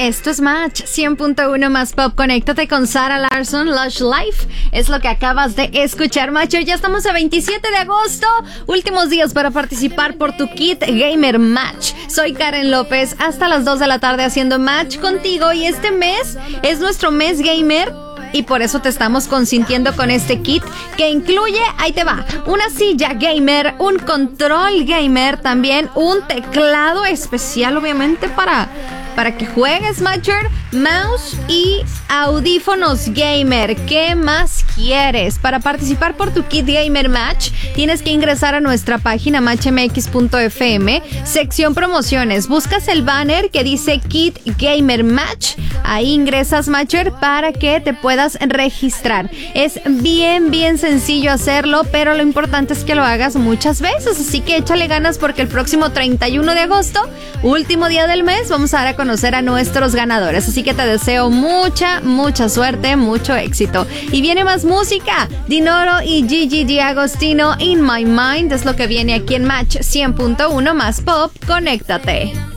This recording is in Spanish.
Esto es Match 100.1 más Pop. Conéctate con Sarah Larsson, Lush Life. Es lo que acabas de escuchar, Matcher. Ya estamos a 27 de agosto. Últimos días para participar por tu kit Gamer Match. Soy Karen López. Hasta las 2 de la tarde haciendo Match contigo. Y este mes es nuestro mes gamer. Y por eso te estamos consintiendo con este kit que incluye, ahí te va, una silla gamer, un control gamer, también un teclado especial, obviamente, para que juegues, Matcher, mouse y audífonos gamer. ¿Qué más quieres? Para participar por tu kit Gamer Match, tienes que ingresar a nuestra página matchmx.fm, sección promociones. Buscas el banner que dice Kit Gamer Match. Ahí ingresas, Matcher, para que te puedas registrar. Es bien sencillo hacerlo, pero lo importante es que lo hagas muchas veces. Así que échale ganas porque el próximo 31 de agosto, último día del mes, vamos a dar a conocer a nuestros ganadores. Así que te deseo mucha suerte, mucho éxito. Y viene más música. Dinoro y Gigi D'Agostino, In My Mind, es lo que viene aquí en Match 100.1 más Pop. Conéctate.